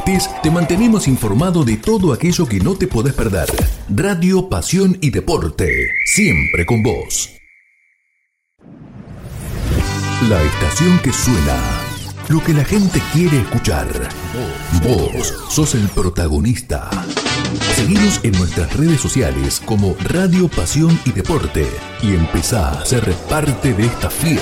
estés, te mantenemos informado de todo aquello que no te podés perder. Radio Pasión y Deporte, siempre con vos. La estación que suena, lo que la gente quiere escuchar. Vos sos el protagonista. Seguinos en nuestras redes sociales como Radio Pasión y Deporte y empezá a ser parte de esta fiesta.